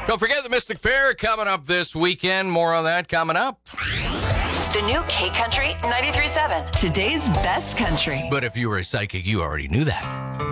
Don't forget the Mystic Fair coming up this weekend. More on that coming up. The new K-Country 93.7. Today's best country. But if you were a psychic, you already knew that.